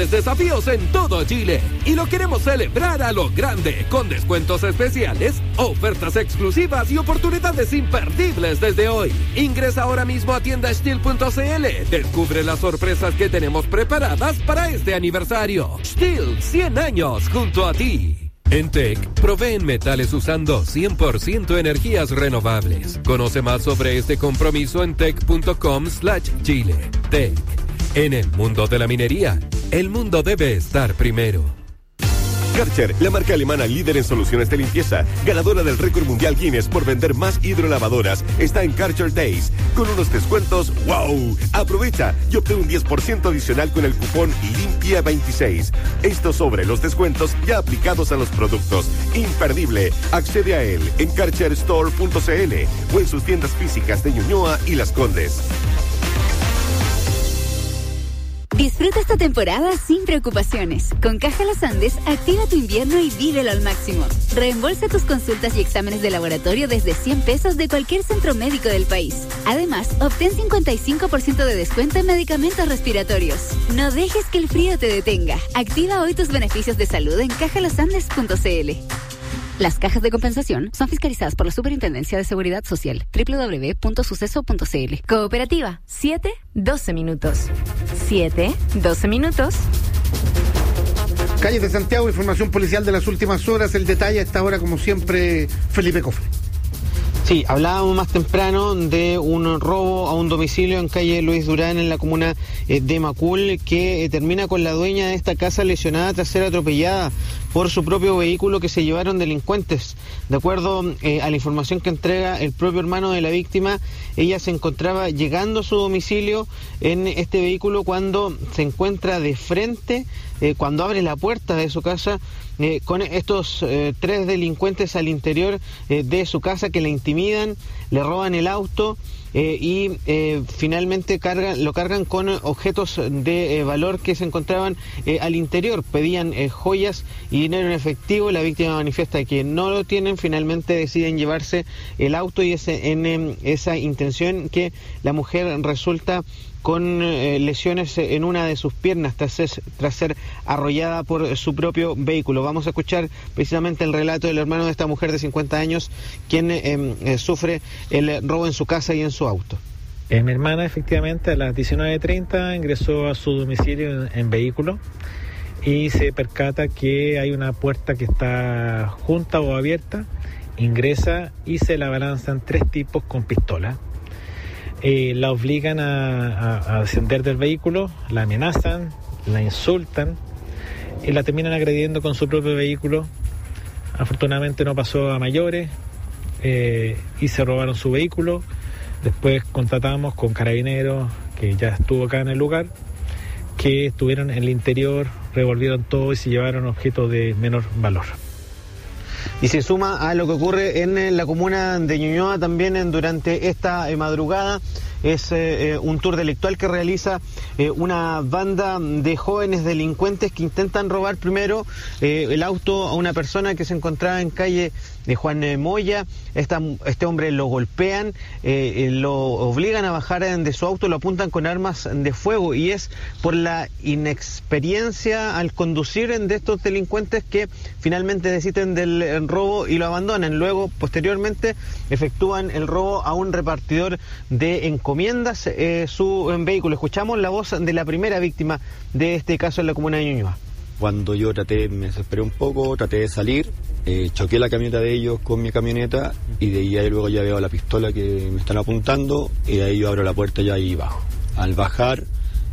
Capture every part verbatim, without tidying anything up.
grandes desafíos en todo Chile. Y lo queremos celebrar a lo grande, con descuentos especiales, ofertas exclusivas y oportunidades imperdibles desde hoy. Ingresa ahora mismo a tienda steel punto c l. Descubre las sorpresas que tenemos preparadas para este aniversario. Steel, cien años junto a ti. En Tech, proveen metales usando cien por ciento energías renovables. Conoce más sobre este compromiso en tech punto com slash chile. Tech. En el mundo de la minería, el mundo debe estar primero. Karcher, la marca alemana líder en soluciones de limpieza, ganadora del récord mundial Guinness por vender más hidrolavadoras, está en Karcher Days, con unos descuentos ¡wow! Aprovecha y obtén un diez por ciento adicional con el cupón Limpia veintiséis. Esto sobre los descuentos ya aplicados a los productos. Imperdible. Accede a él en karcher store punto c l o en sus tiendas físicas de Ñuñoa y Las Condes. Disfruta esta temporada sin preocupaciones. Con Caja Los Andes, activa tu invierno y vívelo al máximo. Reembolsa tus consultas y exámenes de laboratorio desde cien pesos de cualquier centro médico del país. Además, obtén cincuenta y cinco por ciento de descuento en medicamentos respiratorios. No dejes que el frío te detenga. Activa hoy tus beneficios de salud en caja los andes punto c l. Las cajas de compensación son fiscalizadas por la Superintendencia de Seguridad Social. doble u doble u doble u punto suceso punto c l. Cooperativa, siete, doce minutos. siete, doce minutos. Calles de Santiago, información policial de las últimas horas. El detalle a esta hora, como siempre, Felipe Cofre. Sí, hablábamos más temprano de un robo a un domicilio en calle Luis Durán, en la comuna eh, de Macul, que eh, termina con la dueña de esta casa lesionada tras ser atropellada por su propio vehículo que se llevaron delincuentes. De acuerdo eh, a la información que entrega el propio hermano de la víctima, ella se encontraba llegando a su domicilio en este vehículo cuando se encuentra de frente, eh, cuando abre la puerta de su casa, Eh, con estos eh, tres delincuentes al interior eh, de su casa que le intimidan, le roban el auto eh, y eh, finalmente cargan, lo cargan con objetos de eh, valor que se encontraban eh, al interior. Pedían eh, joyas y dinero en efectivo. La víctima manifiesta que no lo tienen. Finalmente deciden llevarse el auto y es en eh, esa intención que la mujer resulta con eh, lesiones en una de sus piernas tras, es, tras ser arrollada por su propio vehículo. Vamos a escuchar precisamente el relato del hermano de esta mujer de cincuenta años, quien eh, eh, sufre el robo en su casa y en su auto. Eh, mi hermana efectivamente a las diecinueve treinta ingresó a su domicilio en, en vehículo y se percata que hay una puerta que está junta o abierta, ingresa y se la abalanzan tres tipos con pistola. Eh, la obligan a, a, a descender del vehículo, la amenazan, la insultan y la terminan agrediendo con su propio vehículo. Afortunadamente no pasó a mayores eh, y se robaron su vehículo. Después contratamos con Carabineros, que ya estuvo acá en el lugar, que estuvieron en el interior, revolvieron todo y se llevaron objetos de menor valor. Y se suma a lo que ocurre en la comuna de Ñuñoa también en, durante esta eh, madrugada. Es eh, un tour delictual que realiza eh, una banda de jóvenes delincuentes que intentan robar primero eh, el auto a una persona que se encontraba en calle de Juan Moya. Esta, este hombre lo golpean, eh, lo obligan a bajar de su auto, lo apuntan con armas de fuego, y es por la inexperiencia al conducir de estos delincuentes que finalmente deciden del robo y lo abandonan. Luego, posteriormente, efectúan el robo a un repartidor de encomiendas, eh, su en vehículo. Escuchamos la voz de la primera víctima de este caso en la comuna de Ñuñoa. Cuando yo traté, me desesperé un poco, traté de salir, eh, choqué la camioneta de ellos con mi camioneta y de ahí luego ya veo la pistola que me están apuntando y de ahí yo abro la puerta ya y bajo. Al bajar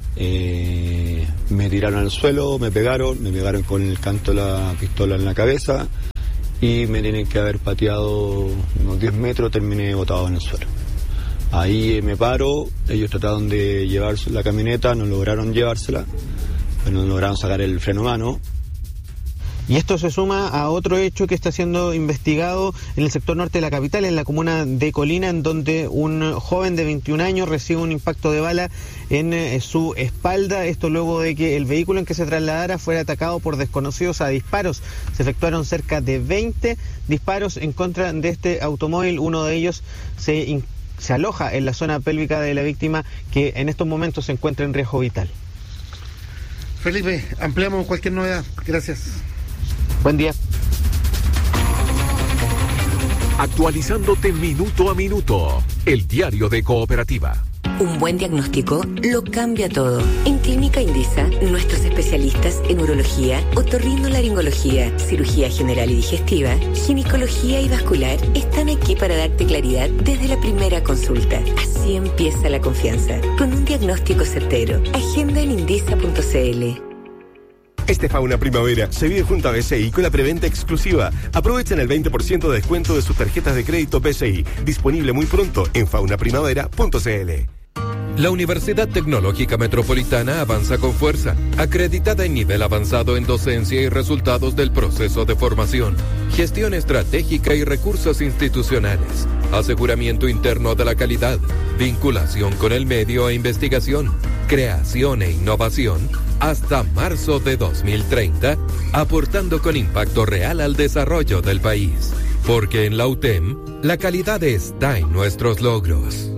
eh, me tiraron al suelo, me pegaron, me pegaron con el canto de la pistola en la cabeza y me tienen que haber pateado unos diez metros, terminé botado en el suelo. Ahí me paro, ellos trataron de llevar la camioneta, no lograron llevársela, pero no lograron sacar el freno a mano. Y esto se suma a otro hecho que está siendo investigado en el sector norte de la capital, en la comuna de Colina, en donde un joven de veintiún años recibe un impacto de bala en eh, su espalda. Esto luego de que el vehículo en que se trasladara fuera atacado por desconocidos a disparos. Se efectuaron cerca de veinte disparos en contra de este automóvil. Uno de ellos se, se aloja en la zona pélvica de la víctima, que en estos momentos se encuentra en riesgo vital. Felipe, ampliamos cualquier novedad. Gracias. Buen día. Actualizándote minuto a minuto. El diario de Cooperativa. Un buen diagnóstico lo cambia todo. En Clínica Indisa, nuestros especialistas en urología, otorrinolaringología, cirugía general y digestiva, ginecología y vascular están aquí para darte claridad desde la primera consulta. Así empieza la confianza, con un diagnóstico certero. Agenda en indisa punto c l. Este Fauna Primavera se vive junto a B C I con la preventa exclusiva. Aprovechen el veinte por ciento de descuento de sus tarjetas de crédito B C I. Disponible muy pronto en fauna primavera punto c l. La Universidad Tecnológica Metropolitana avanza con fuerza, acreditada en nivel avanzado en docencia y resultados del proceso de formación, gestión estratégica y recursos institucionales, aseguramiento interno de la calidad, vinculación con el medio e investigación, creación e innovación, hasta marzo de dos mil treinta, aportando con impacto real al desarrollo del país. Porque en la U T E M, la calidad está en nuestros logros.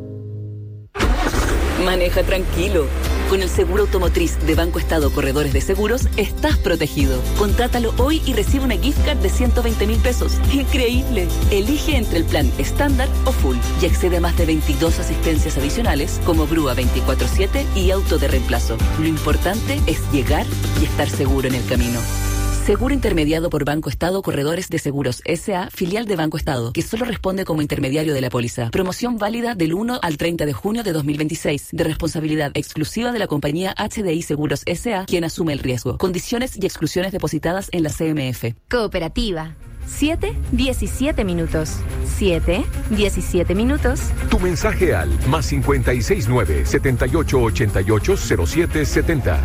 Maneja tranquilo. Con el seguro automotriz de Banco Estado Corredores de Seguros, estás protegido. Contrátalo hoy y recibe una gift card de ciento veinte mil pesos. ¡Increíble! Elige entre el plan estándar o full y accede a más de veintidós asistencias adicionales como grúa veinticuatro siete y auto de reemplazo. Lo importante es llegar y estar seguro en el camino. Seguro intermediado por Banco Estado Corredores de Seguros S A, filial de Banco Estado, que solo responde como intermediario de la póliza. Promoción válida del uno al treinta de junio de dos mil veintiséis, de responsabilidad exclusiva de la compañía H D I Seguros S A, quien asume el riesgo. Condiciones y exclusiones depositadas en la C M F. Cooperativa. siete, diecisiete minutos. siete, diecisiete minutos. Tu mensaje al más cincuenta y seis nueve, setenta y ocho ochenta y ocho cero siete setenta.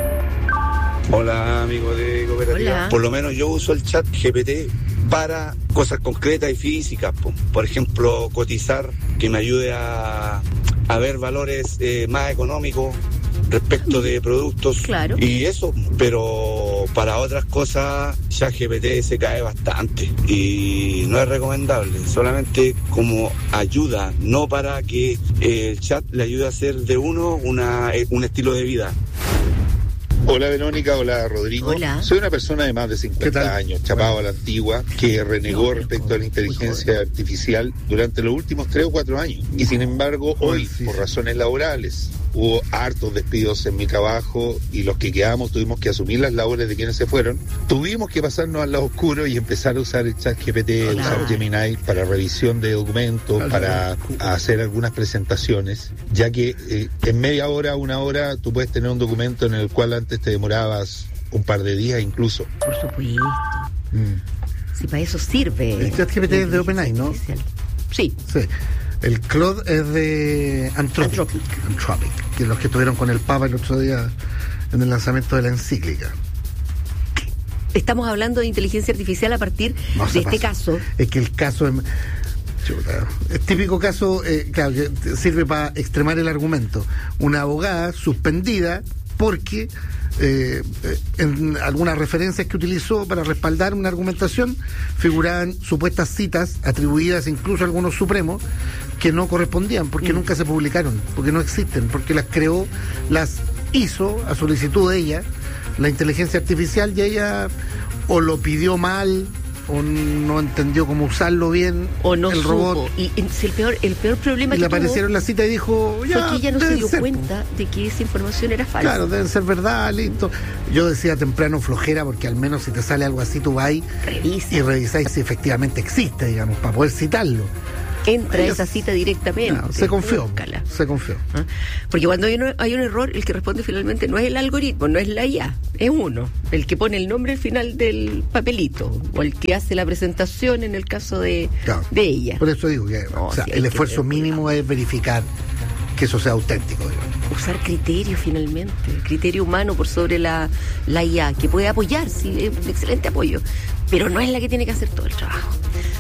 Hola, amigo de Cooperativa. Hola. Por lo menos yo uso el chat G P T para cosas concretas y físicas. Po. Por ejemplo, cotizar, que me ayude a, a ver valores eh, más económicos respecto de productos. Claro. Y eso, pero para otras cosas chat G P T se cae bastante y no es recomendable, solamente como ayuda, no para que eh, el chat le ayude a hacer de uno una, un estilo de vida. Hola Verónica, hola Rodrigo. Hola. Soy una persona de más de cincuenta años, chapado a la antigua, que renegó respecto a la inteligencia artificial durante los últimos tres o cuatro años. Y sin embargo, hoy, por razones laborales, hubo hartos despidos en mi trabajo y los que quedamos tuvimos que asumir las labores de quienes se fueron. Tuvimos que pasarnos al lado oscuro y empezar a usar el chat G P T, Hola. usar Gemini para revisión de documentos, para hacer algunas presentaciones, ya que eh, en media hora, una hora, tú puedes tener un documento en el cual antes te demorabas un par de días incluso. Por supuesto. Mm. Si para eso sirve. El chat G P T es de OpenAI, ¿no? Sí. Sí. El Claude es de Anthropic. Anthropic. Anthropic, que es los que estuvieron con el Papa el otro día en el lanzamiento de la encíclica. Estamos hablando de inteligencia artificial a partir No de se este pasa. caso. Es que el caso es... Chuta, es típico caso, eh, claro, que sirve para extremar el argumento. Una abogada suspendida porque eh, en algunas referencias que utilizó para respaldar una argumentación figuraban supuestas citas atribuidas incluso a algunos supremos que no correspondían, porque mm. nunca se publicaron, porque no existen, porque las creó, las hizo a solicitud de ella, la inteligencia artificial, y ella o lo pidió mal, o no entendió cómo usarlo bien, o no el supo. robot. Y, y el peor el peor problema y que le aparecieron tuvo la cita y dijo, ya, fue que ella no se dio ser. cuenta de que esa información era falsa. Claro, deben ser verdad, listo. Yo decía temprano flojera, porque al menos si te sale algo así, tú vas Revisa. y revisáis si efectivamente existe, digamos, para poder citarlo. Entra Ella, esa cita directamente. No, se confió, Búscala. se confió. ¿Ah? Porque cuando hay un, hay un error, el que responde finalmente no es el algoritmo, no es la I A, es uno, el que pone el nombre al final del papelito, o el que hace la presentación en el caso de, claro, de ella. Por eso digo que no, o sea, sí, el esfuerzo mínimo es verificar que eso sea auténtico, digamos. Usar criterio finalmente, criterio humano por sobre la, la I A, que puede apoyar, sí, es un excelente apoyo, pero no es la que tiene que hacer todo el trabajo.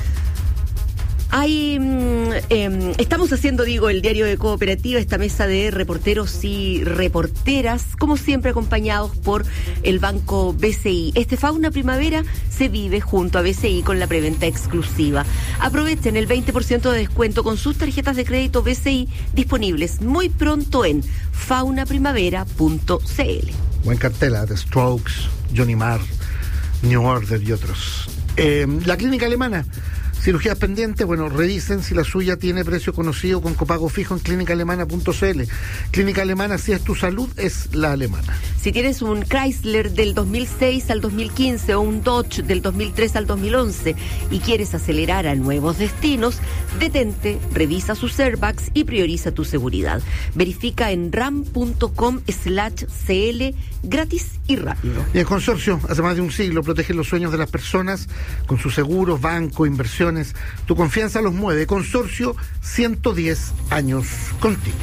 Hay, eh, estamos haciendo, digo, el diario de Cooperativa, esta mesa de reporteros y reporteras, como siempre acompañados por el Banco B C I. Este Fauna Primavera se vive junto a B C I con la preventa exclusiva. Aprovechen el veinte por ciento de descuento con sus tarjetas de crédito B C I disponibles muy pronto en fauna primavera punto c l. buen cartel, ¿eh? The Strokes, Johnny Marr, New Order y otros. Eh, la clínica alemana, cirugías pendientes, bueno, revisen si la suya tiene precio conocido con copago fijo en clínica alemana punto c l. Clínica Alemana, si es tu salud, es la alemana. Si tienes un Chrysler del dos mil seis al dos mil quince o un Dodge del dos mil tres al dos mil once y quieres acelerar a nuevos destinos, detente, revisa sus airbags y prioriza tu seguridad. Verifica en ram punto com slash cl, gratis y rápido. Y el consorcio, hace más de un siglo, protege los sueños de las personas con sus seguros, banco, inversión. Tu confianza los mueve. Consorcio, ciento diez años contigo.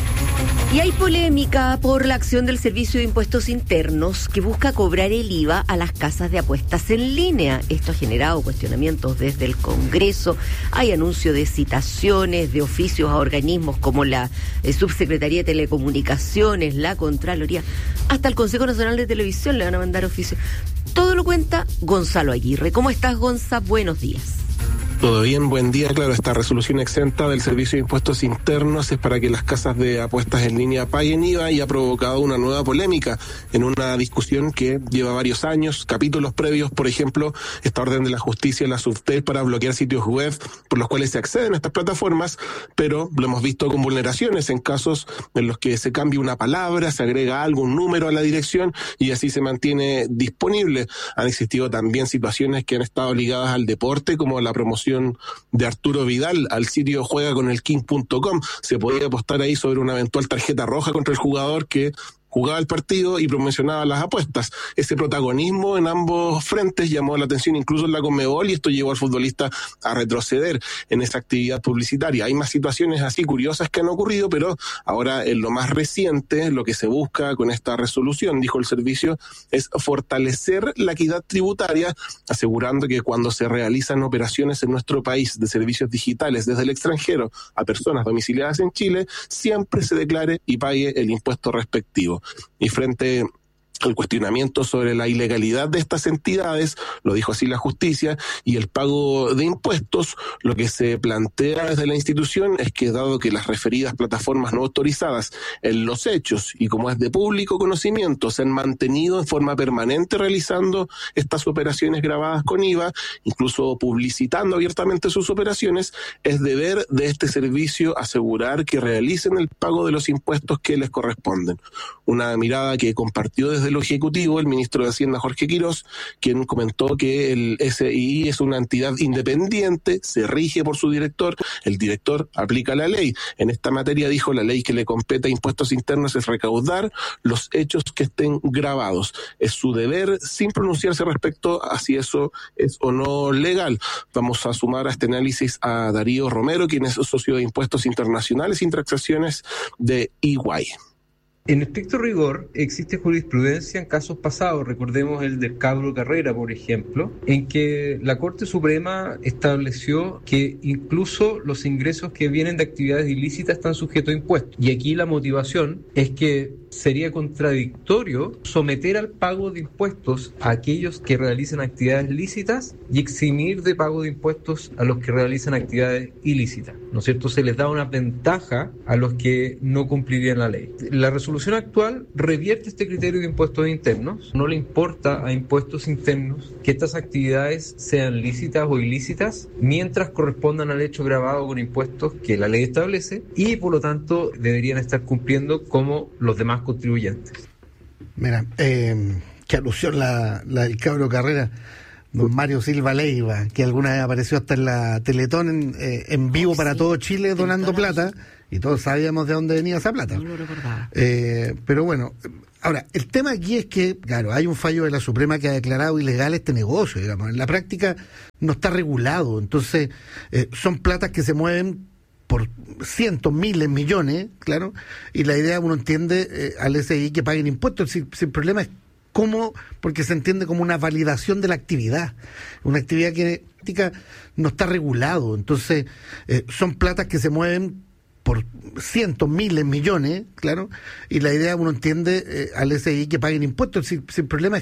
Y hay polémica por la acción del Servicio de Impuestos Internos que busca cobrar el I V A a las casas de apuestas en línea. Esto ha generado cuestionamientos desde el Congreso. Hay anuncio de citaciones de oficios a organismos como la eh, Subsecretaría de Telecomunicaciones, la Contraloría, hasta el Consejo Nacional de Televisión le van a mandar oficios. Todo lo cuenta Gonzalo Aguirre. ¿Cómo estás, Gonza? Buenos días. Todo bien, buen día. Claro, esta resolución exenta del Servicio de Impuestos Internos es para que las casas de apuestas en línea paguen I V A y ha provocado una nueva polémica en una discusión que lleva varios años, capítulos previos, por ejemplo, esta orden de la justicia, la Subtel, para bloquear sitios web por los cuales se acceden a estas plataformas, pero lo hemos visto con vulneraciones en casos en los que se cambia una palabra, se agrega algo, un número a la dirección y así se mantiene disponible. Han existido también situaciones que han estado ligadas al deporte, como la promoción de Arturo Vidal al sitio juega con el king punto com. Se podía apostar ahí sobre una eventual tarjeta roja contra el jugador que jugaba el partido y promocionaba las apuestas. Ese protagonismo en ambos frentes llamó la atención incluso en la Conmebol y esto llevó al futbolista a retroceder en esa actividad publicitaria. Hay más situaciones así curiosas que han ocurrido, pero ahora en lo más reciente, lo que se busca con esta resolución, dijo el servicio, es fortalecer la equidad tributaria, asegurando que cuando se realizan operaciones en nuestro país de servicios digitales desde el extranjero a personas domiciliadas en Chile, siempre se declare y pague el impuesto respectivo. Y frente al cuestionamiento sobre la ilegalidad de estas entidades, lo dijo así la justicia, y el pago de impuestos, lo que se plantea desde la institución es que dado que las referidas plataformas no autorizadas en los hechos y como es de público conocimiento se han mantenido en forma permanente realizando estas operaciones grabadas con I V A, incluso publicitando abiertamente sus operaciones, es deber de este servicio asegurar que realicen el pago de los impuestos que les corresponden. Una mirada que compartió desde lo ejecutivo el ministro de Hacienda Jorge Quirós, quien comentó que el S I I es una entidad independiente, se rige por su director, el director aplica la ley. En esta materia, dijo, la ley que le compete a impuestos internos es recaudar los hechos que estén grabados. Es su deber, sin pronunciarse respecto a si eso es o no legal. Vamos a sumar a este análisis a Darío Romero, quien es socio de Impuestos Internacionales y Transacciones de E Y. En estricto rigor, existe jurisprudencia en casos pasados, recordemos el del Cabro Carrera, por ejemplo, en que la Corte Suprema estableció que incluso los ingresos que vienen de actividades ilícitas están sujetos a impuestos. Y aquí la motivación es que sería contradictorio someter al pago de impuestos a aquellos que realicen actividades lícitas y eximir de pago de impuestos a los que realizan actividades ilícitas, ¿no es cierto? Se les da una ventaja a los que no cumplirían la ley. La resolución La resolución actual revierte este criterio de impuestos internos. No le importa a impuestos internos que estas actividades sean lícitas o ilícitas mientras correspondan al hecho grabado con impuestos que la ley establece y por lo tanto deberían estar cumpliendo como los demás contribuyentes. Mira, eh, qué alusión la, la del Cabro Carrera, don Mario Silva Leiva, que alguna vez apareció hasta en la Teletón en, eh, en vivo para todo Chile donando plata. Y todos sabíamos de dónde venía esa plata. No lo recordaba. Eh, pero bueno, ahora, el tema aquí es que, claro, hay un fallo de la Suprema que ha declarado ilegal este negocio, digamos. En la práctica no está regulado. Entonces, eh, son platas que se mueven por cientos, miles, millones, claro. Y la idea, uno entiende eh, al S I que paguen impuestos. Si, si el problema es cómo, porque se entiende como una validación de la actividad. Una actividad que en la práctica no está regulado. Entonces, eh, son platas que se mueven por cientos, miles, millones, claro, y la idea, uno entiende eh, al S I que paguen impuestos. Si, si el problema es